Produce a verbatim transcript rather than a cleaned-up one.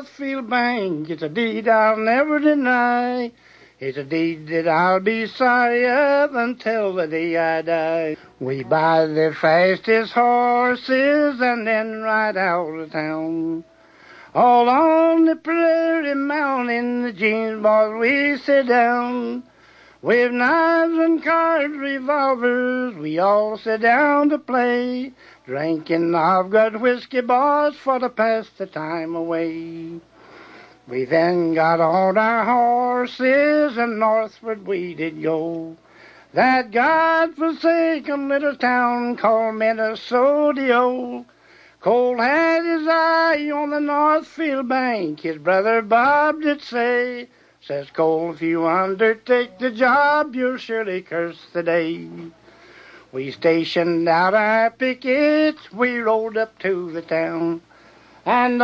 Northfield Bank. It's a deed I'll never deny. It's a deed that I'll be sorry of until the day I die. We buy the fastest horses and then ride out of town. All on the prairie mountain, the jeans boys, we sit down. With knives and cards, revolvers, we all sit down to play. Drinking our good whiskey, boys, for to pass the time away. We then got on our horses and northward we did go. That God-forsaken little town called Minnesota. Cole had his eye on the Northfield Bank, his brother Bob did say. Says Cole, if you undertake the job, you'll surely curse the day. We stationed out our pickets, we rode up to the town, and